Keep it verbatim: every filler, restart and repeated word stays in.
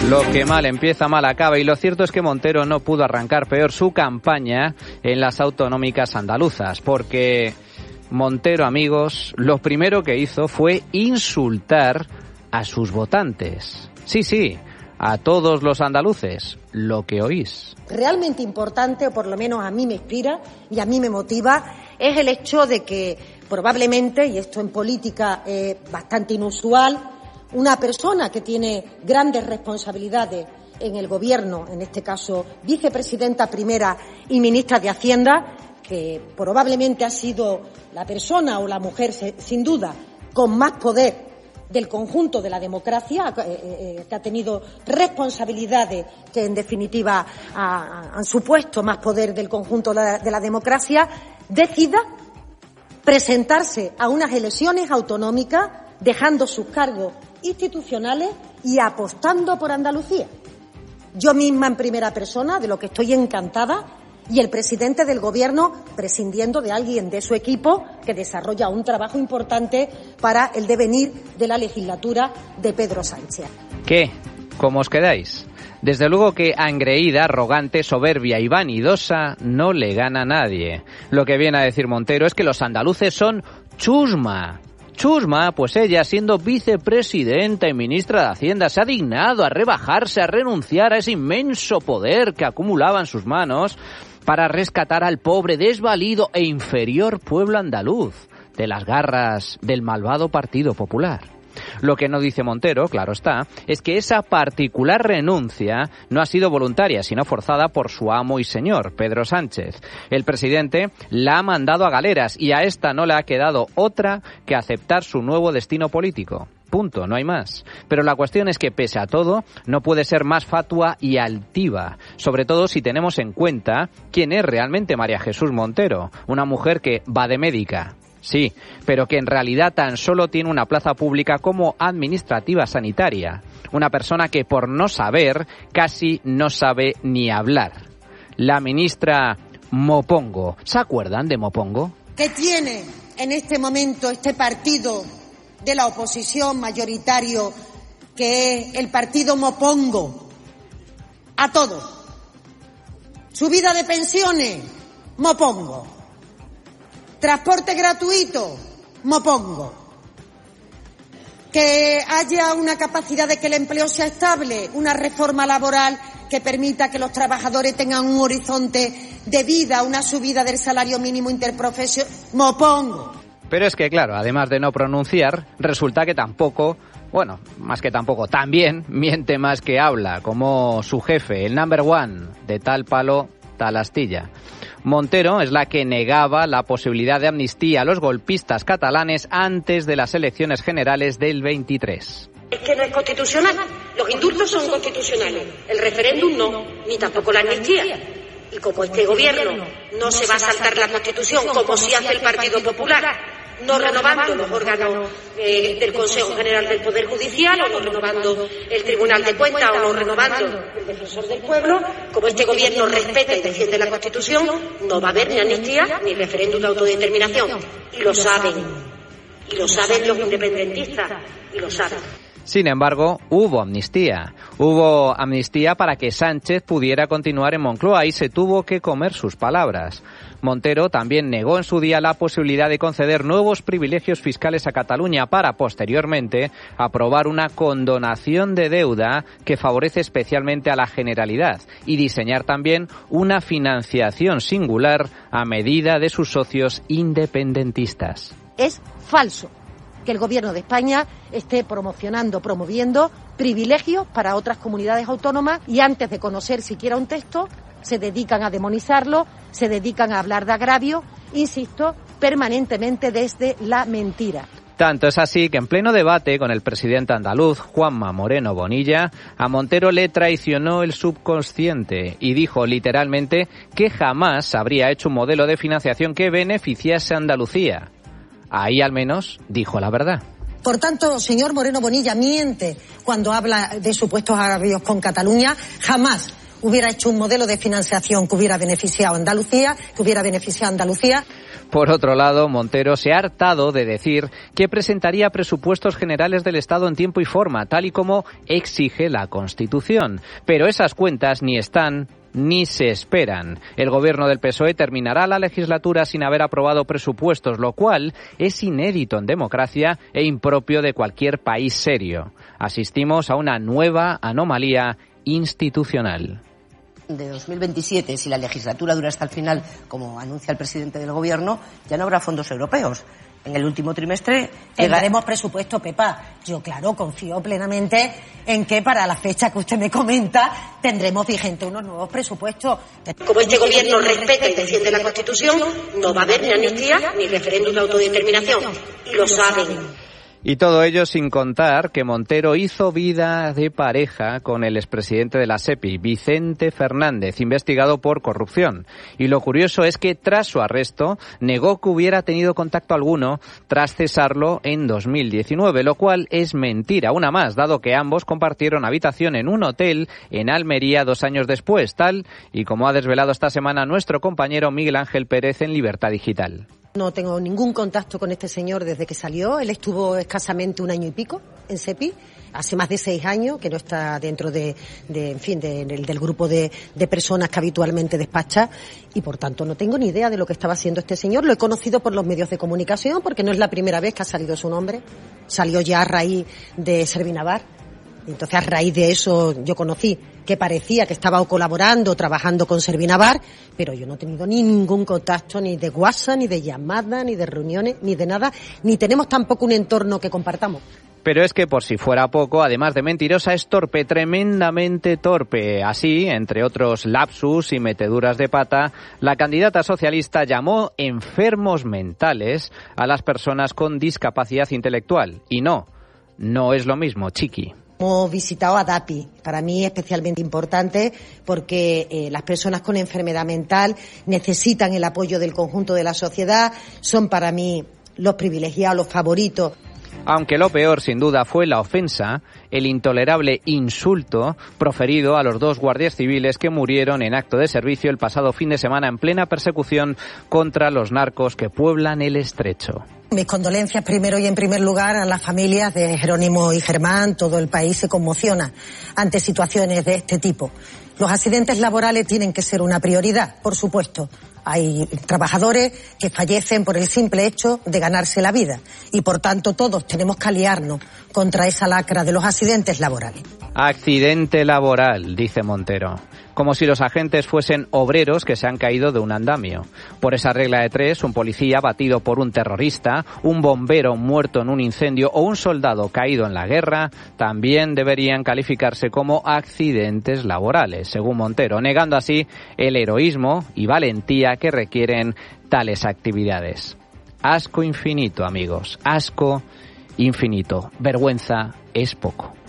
Lo que mal empieza, mal acaba, y lo cierto es que Montero no pudo arrancar peor su campaña en las autonómicas andaluzas, porque Montero, amigos, lo primero que hizo fue insultar a sus votantes. Sí, sí, a todos los andaluces, lo que oís. Realmente importante, o por lo menos a mí me inspira y a mí me motiva, es el hecho de que probablemente, y esto en política es bastante inusual, una persona que tiene grandes responsabilidades en el Gobierno, en este caso vicepresidenta primera y ministra de Hacienda, que probablemente ha sido la persona o la mujer, sin duda, con más poder del conjunto de la democracia, eh, eh, que ha tenido responsabilidades que, en definitiva, ha, han supuesto más poder del conjunto de la, de la democracia, decida presentarse a unas elecciones autonómicas, dejando sus cargos institucionales y apostando por Andalucía. Yo misma en primera persona, de lo que estoy encantada, y el presidente del Gobierno prescindiendo de alguien de su equipo que desarrolla un trabajo importante para el devenir de la legislatura de Pedro Sánchez. ¿Qué? ¿Cómo os quedáis? Desde luego que a engreída, arrogante, soberbia y vanidosa no le gana nadie. Lo que viene a decir Montero es que los andaluces son chusma. Chusma, pues ella, siendo vicepresidenta y ministra de Hacienda, se ha dignado a rebajarse, a renunciar a ese inmenso poder que acumulaba en sus manos para rescatar al pobre, desvalido e inferior pueblo andaluz de las garras del malvado Partido Popular. Lo que no dice Montero, claro está, es que esa particular renuncia no ha sido voluntaria, sino forzada por su amo y señor, Pedro Sánchez. El presidente la ha mandado a galeras y a esta no le ha quedado otra que aceptar su nuevo destino político. Punto, no hay más. Pero la cuestión es que, pese a todo, no puede ser más fatua y altiva, sobre todo si tenemos en cuenta quién es realmente María Jesús Montero, una mujer que va de médica. Sí, pero que en realidad tan solo tiene una plaza pública como administrativa sanitaria. Una persona que por no saber casi no sabe ni hablar. La ministra Mopongo. ¿Se acuerdan de Mopongo? ¿Qué tiene en este momento este partido de la oposición mayoritario, que es el partido Mopongo? A todo. Subida de pensiones, Mopongo. Transporte gratuito, Mopongo. Que haya una capacidad de que el empleo sea estable, una reforma laboral que permita que los trabajadores tengan un horizonte de vida, una subida del salario mínimo interprofesional, Mopongo. Pero es que, claro, además de no pronunciar, resulta que tampoco, bueno, más que tampoco, también miente más que habla, como su jefe, el number one de tal palo, tal astilla. Montero es la que negaba la posibilidad de amnistía a los golpistas catalanes antes de las elecciones generales del veintitrés. Es que no es constitucional. Los indultos son constitucionales. El referéndum no, ni tampoco la amnistía. Y como este gobierno no se va a saltar la Constitución como si hace el Partido Popular, no renovando los órganos eh, del Consejo General del Poder Judicial, o no renovando el Tribunal de Cuentas, o no renovando el Defensor del Pueblo, como este gobierno respeta y defiende la Constitución, no va a haber ni amnistía ni referéndum de autodeterminación. Y lo saben. Y lo saben los independentistas. Y lo saben. Sin embargo, hubo amnistía. Hubo amnistía para que Sánchez pudiera continuar en Moncloa y se tuvo que comer sus palabras. Montero también negó en su día la posibilidad de conceder nuevos privilegios fiscales a Cataluña para, posteriormente, aprobar una condonación de deuda que favorece especialmente a la Generalidad y diseñar también una financiación singular a medida de sus socios independentistas. Es falso que el Gobierno de España esté promocionando, promoviendo privilegios para otras comunidades autónomas y antes de conocer siquiera un texto se dedican a demonizarlo, se dedican a hablar de agravio, insisto, permanentemente desde la mentira. Tanto es así que en pleno debate con el presidente andaluz, Juanma Moreno Bonilla, a Montero le traicionó el subconsciente y dijo literalmente que jamás habría hecho un modelo de financiación que beneficiase a Andalucía. Ahí al menos dijo la verdad. Por tanto, señor Moreno Bonilla miente cuando habla de supuestos agravios con Cataluña. Jamás hubiera hecho un modelo de financiación que hubiera beneficiado a Andalucía, que hubiera beneficiado a Andalucía. Por otro lado, Montero se ha hartado de decir que presentaría presupuestos generales del Estado en tiempo y forma, tal y como exige la Constitución. Pero esas cuentas ni están ni se esperan. El gobierno del P S O E terminará la legislatura sin haber aprobado presupuestos, lo cual es inédito en democracia e impropio de cualquier país serio. Asistimos a una nueva anomalía institucional. De dos mil veintisiete, si la legislatura dura hasta el final, como anuncia el presidente del Gobierno, ya no habrá fondos europeos. En el último trimestre tendremos presupuesto, Pepa. Yo, claro, confío plenamente en que para la fecha que usted me comenta tendremos vigente unos nuevos presupuestos. Como este gobierno respeta y defiende la Constitución, no va a haber ni amnistía ni referéndum de autodeterminación. Y lo saben. Y todo ello sin contar que Montero hizo vida de pareja con el expresidente de la SEPI, Vicente Fernández, investigado por corrupción. Y lo curioso es que tras su arresto negó que hubiera tenido contacto alguno tras cesarlo en dos mil diecinueve, lo cual es mentira, una más, dado que ambos compartieron habitación en un hotel en Almería dos años después, tal y como ha desvelado esta semana nuestro compañero Miguel Ángel Pérez en Libertad Digital. No tengo ningún contacto con este señor desde que salió. Él estuvo escasamente un año y pico en SEPI, hace más de seis años que no está dentro de, de en fin, de, de, del grupo de, de personas que habitualmente despacha y por tanto no tengo ni idea de lo que estaba haciendo este señor. Lo he conocido por los medios de comunicación porque no es la primera vez que ha salido su nombre. Salió ya a raíz de Servinavar. Entonces, a raíz de eso, yo conocí que parecía que estaba colaborando, trabajando con Servinavar, pero yo no he tenido ni ningún contacto, ni de WhatsApp, ni de llamada, ni de reuniones, ni de nada, ni tenemos tampoco un entorno que compartamos. Pero es que, por si fuera poco, además de mentirosa, es torpe, tremendamente torpe. Así, entre otros lapsus y meteduras de pata, la candidata socialista llamó enfermos mentales a las personas con discapacidad intelectual. Y no, no es lo mismo, chiqui. Hemos visitado a DAPI, para mí especialmente importante porque eh, las personas con enfermedad mental necesitan el apoyo del conjunto de la sociedad, son para mí los privilegiados, los favoritos. Aunque lo peor, sin duda, fue la ofensa, el intolerable insulto proferido a los dos guardias civiles que murieron en acto de servicio el pasado fin de semana en plena persecución contra los narcos que pueblan el Estrecho. Mis condolencias primero y en primer lugar a las familias de Jerónimo y Germán. Todo el país se conmociona ante situaciones de este tipo. Los accidentes laborales tienen que ser una prioridad, por supuesto. Hay trabajadores que fallecen por el simple hecho de ganarse la vida y, por tanto, todos tenemos que aliarnos contra esa lacra de los accidentes laborales. Accidente laboral, dice Montero. Como si los agentes fuesen obreros que se han caído de un andamio. Por esa regla de tres, un policía batido por un terrorista, un bombero muerto en un incendio o un soldado caído en la guerra también deberían calificarse como accidentes laborales, según Montero, negando así el heroísmo y valentía que requieren tales actividades. Asco infinito, amigos, asco infinito. Vergüenza es poco.